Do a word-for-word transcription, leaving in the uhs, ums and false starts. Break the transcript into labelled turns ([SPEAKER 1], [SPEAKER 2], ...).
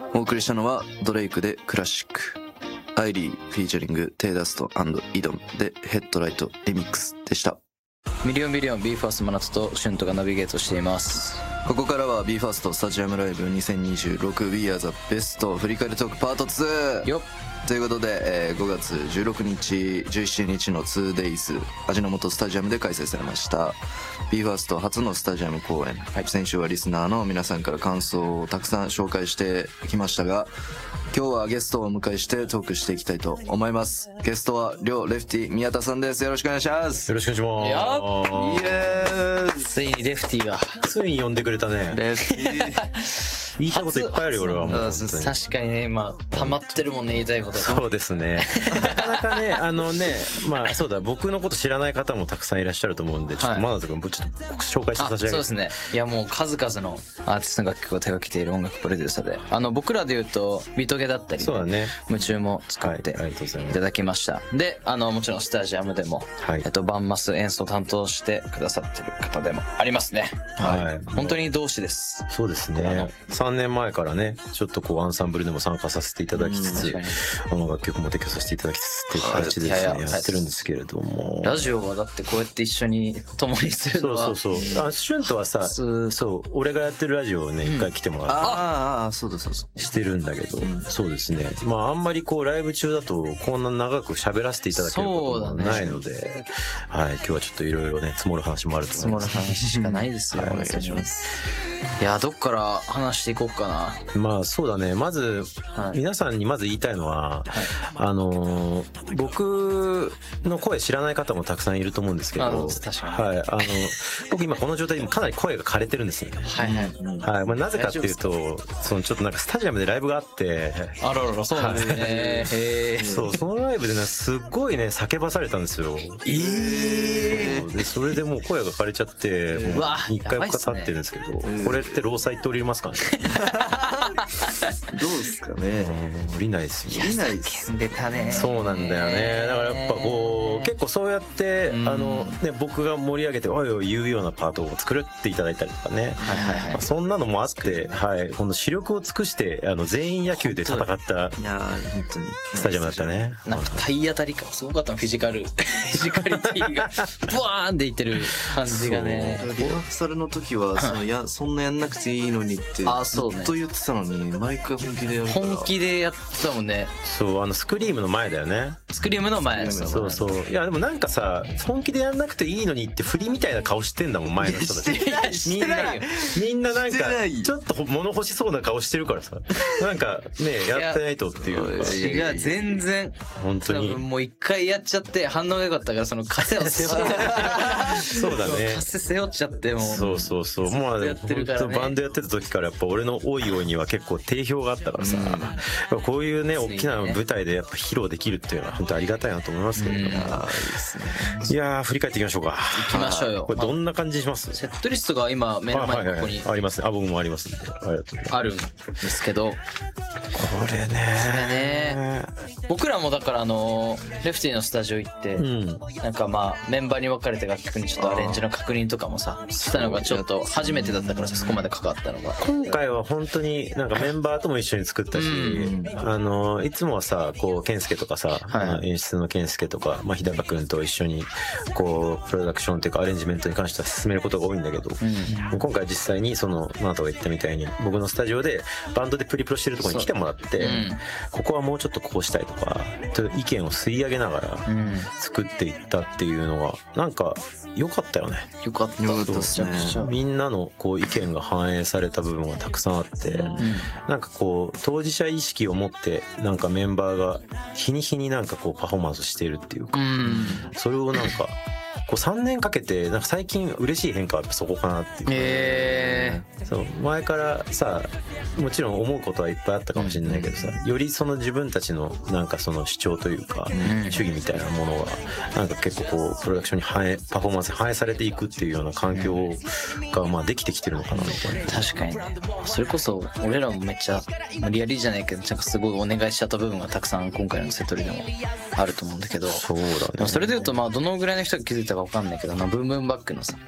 [SPEAKER 1] お送りしたのはドレイクでクラシック、アイリーフィーチャリングテイダスト&イドンでヘッドライトリミックスでした。
[SPEAKER 2] ミリオンミリオン ビーファースト 真夏とシュントがナビゲートしています。
[SPEAKER 1] ここからは ビーファースト スタジアムライブにせんにじゅうろく We Are the Best 振り返りトークパートツー
[SPEAKER 2] よっ
[SPEAKER 1] ということで、えー、ごがつじゅうろくにちじゅうしちにちの ツーデイズ 味の素スタジアムで開催されました ビーファースト 初のスタジアム公演、はい、先週はリスナーの皆さんから感想をたくさん紹介してきましたが、今日はゲストをお迎えしてトークしていきたいと思います。ゲストは両レフティ宮田さんです。よろしくお願いします。
[SPEAKER 3] よろしくお願いし
[SPEAKER 1] ます。イエーイ、
[SPEAKER 2] ついにレフティが
[SPEAKER 3] ついに呼んでくれたね。
[SPEAKER 1] レフティ
[SPEAKER 3] 言いたいこといっぱいあるよ俺はもう。
[SPEAKER 2] 確かにね、まあ溜まってるもんね、言いたいこと。
[SPEAKER 3] そうですね。なかなかね、あのね、まあそうだ、僕のこと知らない方もたくさんいらっしゃると思うんで、ちょっとマナト君ちょっと紹介して差し上げて。
[SPEAKER 2] そうですね。いやもう数々のアーティストの楽曲を手掛けている音楽プロデューサーで、あの僕らで言うとビトゲだったり、
[SPEAKER 3] そうだね、
[SPEAKER 2] 夢中も作っていただきました。で、あのもちろんスタジアムでも、はい、えっとバンマス演奏担当してくださってる方でもありますね。はい。本当に同志です。
[SPEAKER 3] そうですね。さんねんまえからね、ちょっとこうアンサンブルでも参加させていただきつつ、あの楽曲も提供させていただきつつっていう形でですね、やってるんですけれども、
[SPEAKER 2] ラジオはだってこうやって一緒に共にするのは、
[SPEAKER 3] そうそうそう、あ、シュンとはさ、そう俺がやってるラジオをね一回来てもらって、
[SPEAKER 1] ああそうだそうそう
[SPEAKER 3] してるんだけど、そうですね、まああんまりこうライブ中だとこんな長く喋らせていただけることもないので、はい、今日はちょっといろいろね積もる話もあると思います。
[SPEAKER 2] 積もる話しかないですよ。お願いします。いや、どっから話していこうかな。
[SPEAKER 3] まあそうだね、まず、はい、皆さんにまず言いたいのは、はい、あのー、僕の声知らない方もたくさんいると思うんですけど、はい、あの僕今この状態でかなり声が枯れてるんですよね。はいはい、はい、まあ、なぜかっていうと、そのちょっとなんかスタジアムでライブがあって、
[SPEAKER 2] あららら、そうなんですね。へ
[SPEAKER 3] そう、そのライブでねすっごいね叫ばされたんですよ。えー、でそれでもう声が枯れちゃって、もういっかいか経ってるんですけど、これって労災って降りますかね。
[SPEAKER 1] どうですかね。
[SPEAKER 3] 降りないですよ。
[SPEAKER 2] 降りないです。出たね。
[SPEAKER 3] そうなんだよね。だからやっぱこう結構そうやってあのね、僕が盛り上げておいおい言うようなパートを作っていただいたりとかね。そんなのもあって、はい、この視力を尽くしてあの全員野球で戦ったスタジアムだったね。
[SPEAKER 2] なんか体当たり感すごかったの、フィジカル、フィジカリティがブワーンっていってる感じがね。
[SPEAKER 1] リハーサルの時はそのやそんなやんなくていいのにってずっと言ってたのに、毎回本気でやるから。
[SPEAKER 2] 本気でやってたもんね。
[SPEAKER 3] そう、あのスクリームの前だよね。
[SPEAKER 2] スクリームの前です。
[SPEAKER 3] そうそう。いやでもなんかさ、本気でやんなくていいのにって振りみたいな顔してんだもん、前の人たち。みんなみんななんかちょっと物欲しそうな顔してるからさ、なんかねやってないとっていうか。
[SPEAKER 2] いや全然
[SPEAKER 3] 本当に
[SPEAKER 2] もう一回やっちゃって反応が良かったから、その枷を背負って
[SPEAKER 3] そうだね、
[SPEAKER 2] 枷背負っちゃってもう。
[SPEAKER 3] そうそうそう、もうやってるからね。バンドやってた時からやっぱ俺のおいおいには結構定評があったからさ、うん、こういうね大きな舞台でやっぱ披露できるっていうのは本当ありがたいなと思いますけれども、うん、いやー振り返っていきましょうか。
[SPEAKER 2] 行きましょうよ。
[SPEAKER 3] これどんな感じします？
[SPEAKER 2] セットリストが今目の前にここに
[SPEAKER 3] ありますね。あ、僕もありますんで、ありがとうございます。
[SPEAKER 2] あるんですけど、こ
[SPEAKER 3] れね
[SPEAKER 2] これね僕らもだからあのレフティのスタジオ行って、うん、なんかまあメンバーに分かれて楽曲にちょっとアレンジの確認とかもさしたのがちょっと初めてだったからさ、そこまで関わったのが。
[SPEAKER 3] 今回は本当になんかメンバーとも一緒に作ったし、うん、あのいつもはさこう健介とかさ、はい、演出の健介とか、まあ、日高君と一緒にこうプロダクションっていうかアレンジメントに関しては進めることが多いんだけど、うん、今回実際にそのマナトが言ったみたいに僕のスタジオでバンドでプリプロしてるところに来てもらって、うん、ここはもうちょっとこうしたいとか意見を吸い上げながら作っていったっていうのはなんか良かったよね。
[SPEAKER 2] 良かったですね。
[SPEAKER 3] みんなのこう意見が反映された部分がたくさんあって、うん、なんかこう当事者意識を持ってなんかメンバーが日に日になんかこうパフォーマンスしているっていうか、うん、それをなんかこうさんねんかけてなんか最近嬉しい変化はやっぱそこかなっていう、
[SPEAKER 2] えー、
[SPEAKER 3] そう前からさもちろん思うことはいっぱいあったかもしれないけどさ、よりその自分たちのなんかその主張というか、うん、主義みたいなものがなんか結構こうプロダクションに反映パフォーマンスに反映されていくっていうような環境がまあできてきてるのかなみたいな。
[SPEAKER 2] 確かにね。それこそ俺らもめっちゃリアリーじゃないけどなんかすごいお願いしちゃった部分がたくさん今回のセトリでもあると思うんだけど、
[SPEAKER 3] そうだね。
[SPEAKER 2] それでいうとまあどのぐらいの人が気づいたか分かんないけど、ブンブンバックのさ